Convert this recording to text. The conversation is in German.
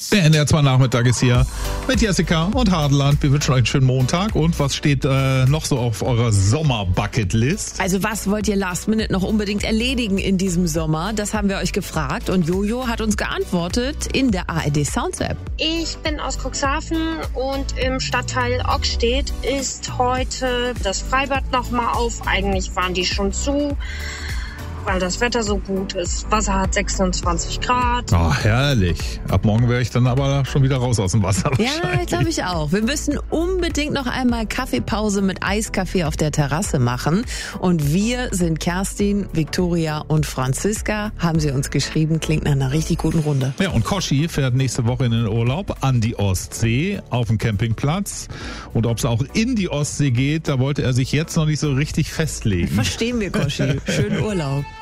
Der NDR2 Nachmittag ist hier mit Jessica und Hadeland. Wir wünschen euch einen schönen Montag. Und was steht noch so auf eurer Sommer-Bucketlist? Also was wollt ihr Last Minute noch unbedingt erledigen in diesem Sommer? Das haben wir euch gefragt und Jojo hat uns geantwortet in der ARD Sounds App. Ich bin aus Cuxhaven und im Stadtteil Ockstedt ist heute das Freibad nochmal auf. Eigentlich waren die schon zu, weil das Wetter so gut ist. Wasser hat 26 Grad. Oh, herrlich. Ab morgen wäre ich dann aber schon wieder raus aus dem Wasser. Ja, glaube ich auch. Wir müssen unbedingt noch einmal Kaffeepause mit Eiskaffee auf der Terrasse machen. Und wir sind Kerstin, Viktoria und Franziska, haben sie uns geschrieben. Klingt nach einer richtig guten Runde. Ja, und Koschi fährt nächste Woche in den Urlaub an die Ostsee auf dem Campingplatz. Und ob es auch in die Ostsee geht, da wollte er sich jetzt noch nicht so richtig festlegen. Verstehen wir, Koschi. Schönen Urlaub.